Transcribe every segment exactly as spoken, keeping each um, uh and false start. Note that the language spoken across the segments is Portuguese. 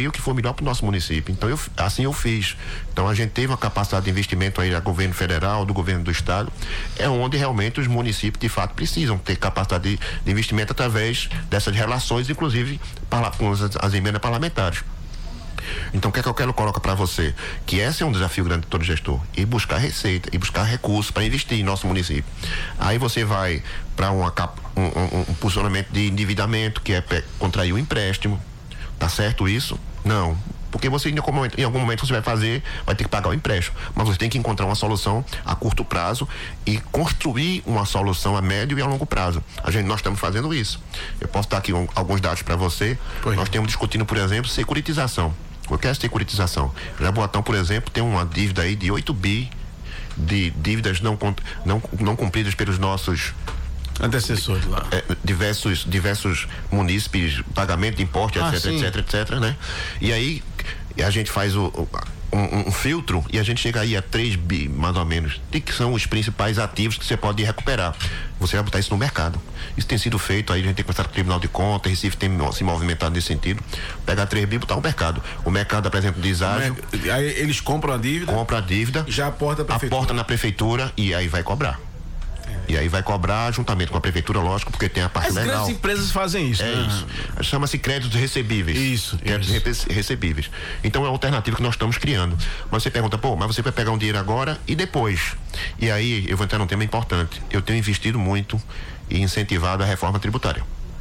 o que for melhor para o nosso município. Então, eu, assim eu fiz. Então, a gente teve uma capacidade de investimento aí do governo federal, do governo do estado, é onde realmente os municípios, de fato, precisam ter capacidade de, de investimento através dessas relações, inclusive com as, as emendas parlamentares. Então, o que é que eu quero colocar para você? Que esse é um desafio grande de todo gestor. E buscar receita, e buscar recursos para investir em nosso município. Aí você vai para um, um, um posicionamento de endividamento, que é contrair um empréstimo. Tá certo isso? Não. Porque você, em algum, momento, em algum momento, você vai fazer, vai ter que pagar o empréstimo. Mas você tem que encontrar uma solução a curto prazo e construir uma solução a médio e a longo prazo. A gente, nós estamos fazendo isso. Eu posso dar aqui um, alguns dados para você. Pois nós estamos discutindo, por exemplo, securitização. O que é securitização? Jaboatão, por exemplo, tem uma dívida aí de oito bi de dívidas não, não, não cumpridas pelos nossos antecessores lá. É, diversos, diversos munícipes, pagamento de imposto, ah, etc, etc, etc, né? E aí a gente faz o, o um, um filtro e a gente chega aí a três bi, mais ou menos, de que são os principais ativos que você pode recuperar. Você vai botar isso no mercado. Isso tem sido feito, aí a gente tem começado com o Tribunal de Contas, Recife tem se movimentado nesse sentido. Pegar três bi e botar no mercado. O mercado apresenta um deságio. Aí eles compram a dívida? Compram a dívida. Já aporta a prefeitura. Aporta na prefeitura e aí vai cobrar. E aí vai cobrar juntamente com a prefeitura, lógico, porque tem a parte As legal. As grandes empresas fazem isso, é né? isso. Chama-se créditos recebíveis. Isso, créditos isso. recebíveis. Então é uma alternativa que nós estamos criando. Mas você pergunta, pô, mas você vai pegar um dinheiro agora e depois? E aí eu vou entrar num tema importante. Eu tenho investido muito e incentivado a reforma tributária.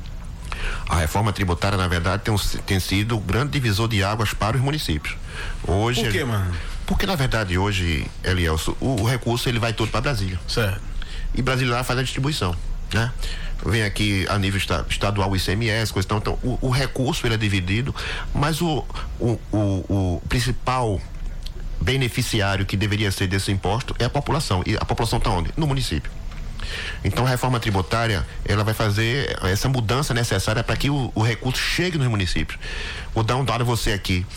A reforma tributária, na verdade, tem, tem sido o grande divisor de águas para os municípios. Hoje, Por quê, mano? Porque, na verdade, hoje, Elielso, o, o recurso ele vai todo para Brasília. Certo. E Brasília faz a distribuição, né? Vem aqui a nível estadual o I C M S, coisa então, então o, o recurso ele é dividido, mas o, o, o, o principal beneficiário que deveria ser desse imposto é a população. E a população está onde? No município. Então a reforma tributária ela vai fazer essa mudança necessária para que o, o recurso chegue nos municípios. Vou dar um dado a você aqui.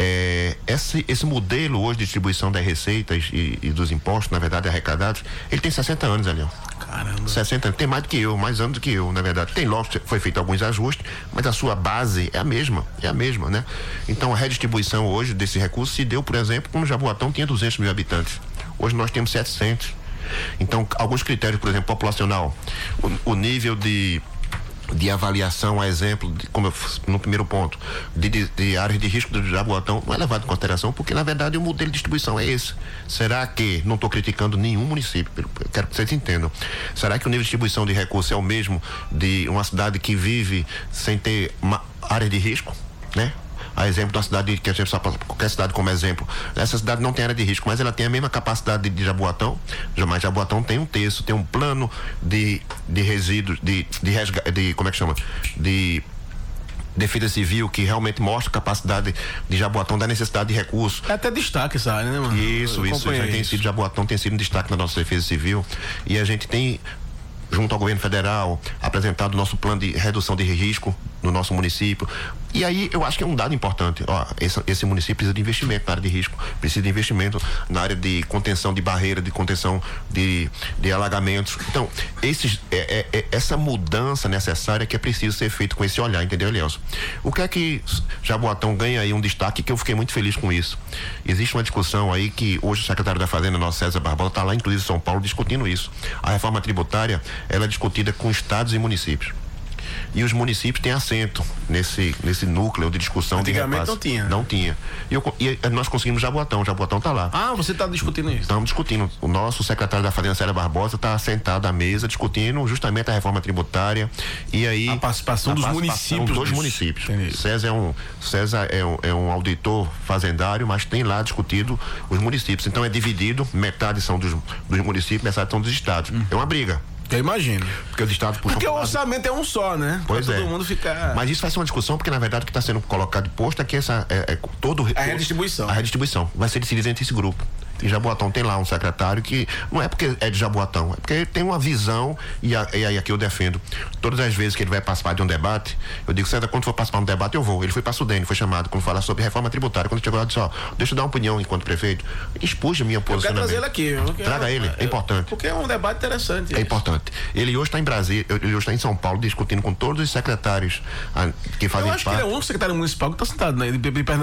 É, esse, esse modelo hoje de distribuição das receitas e, e dos impostos, na verdade arrecadados, ele tem sessenta anos, Eliel. Caramba. sessenta anos, tem mais do que eu, mais anos do que eu, na verdade. Tem logo, foi feito alguns ajustes, mas a sua base é a mesma, é a mesma, né? Então a redistribuição hoje desse recurso se deu, por exemplo, quando Jaboatão tinha duzentos mil habitantes. Hoje nós temos setecentos. Então, alguns critérios, por exemplo, populacional, o, o nível de de avaliação, a exemplo, de, como eu, no primeiro ponto, de, de, de áreas de risco do Jaboatão, não é levado em consideração, porque na verdade o modelo de distribuição é esse. Será que, não estou criticando nenhum município, quero que vocês entendam, será que o nível de distribuição de recursos é o mesmo de uma cidade que vive sem ter uma área de risco, né? A exemplo da cidade, que a gente só qualquer cidade como exemplo, essa cidade não tem área de risco, mas ela tem a mesma capacidade de Jaboatão, mas Jaboatão tem um terço, tem um plano de, de resíduos, de, de, resga, de, como é que chama? De defesa civil, que realmente mostra a capacidade de Jaboatão da necessidade de recursos. É até destaque essa área, né, mano? Isso, Eu isso, já tem isso. sido, Jaboatão tem sido um destaque na nossa defesa civil, e a gente tem, junto ao governo federal, apresentado o nosso plano de redução de risco no nosso município. E aí eu acho que é um dado importante. Ó, esse, esse município precisa de investimento na área de risco, precisa de investimento na área de contenção de barreira, de contenção de, de alagamentos. Então, esses, é, é, é essa mudança necessária que é preciso ser feito com esse olhar, entendeu, Elielso? O que é que Jaboatão ganha aí um destaque que eu fiquei muito feliz com isso? Existe uma discussão aí que hoje o secretário da Fazenda, nosso César Barbosa, está lá inclusive em São Paulo discutindo isso. A reforma tributária, ela é discutida com estados e municípios. E os municípios têm assento nesse, nesse núcleo de discussão. Antigamente de não tinha. Não tinha. E, eu, e nós conseguimos Jaboatão, Jaboatão está lá. Ah, você está discutindo isso? Estamos discutindo. O nosso secretário da Fazenda, César Barbosa, está sentado à mesa discutindo justamente a reforma tributária e aí... A participação a dos participação municípios. dos dos... municípios. Entendi. César, é um, César é, um, é um auditor fazendário, mas tem lá discutido os municípios. Então é dividido, metade são dos, dos municípios, metade são dos estados. Hum. É uma briga. Eu imagino. Porque os estados puxam. Porque o orçamento é um só, né? Pois pra é. todo mundo ficar. Mas isso vai ser uma discussão, porque na verdade o que está sendo colocado de posto é que essa é, é todo a redistribuição. A redistribuição vai ser decidida entre esse grupo. E Jaboatão tem lá um secretário que não é porque é de Jaboatão, é porque ele tem uma visão e, a, e aí aqui eu defendo. Todas as vezes que ele vai participar de um debate, eu digo, César, quando for participar de um debate eu vou. Ele foi para Sudene, foi chamado quando falar sobre reforma tributária. Quando chegou lá, disse, ó, deixa eu dar uma opinião enquanto prefeito. Expus a minha posição. Eu quero trazer ele aqui. Eu quero, Traga ele, é importante. Porque é um debate interessante. É isso. Importante. Ele hoje está em Brasília, ele hoje está em São Paulo discutindo com todos os secretários a, que fazem parte. Eu acho parte. que ele é o único secretário municipal que está sentado, né? De, de, de